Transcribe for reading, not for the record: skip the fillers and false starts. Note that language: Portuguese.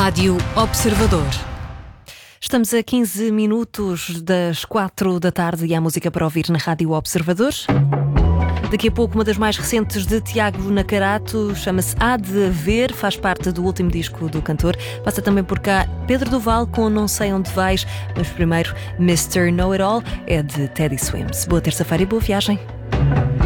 Rádio Observador. Estamos a 15 minutos das 4 da tarde e há música para ouvir na Rádio Observador. Daqui a pouco, uma das mais recentes de Tiago Nacarato, chama-se Há de Haver, faz parte do último disco do cantor. Passa também por cá Pedro Duval com Não Sei Onde Vais, mas primeiro Mr. Know It All é de Teddy Swims. Boa terça-feira e boa viagem.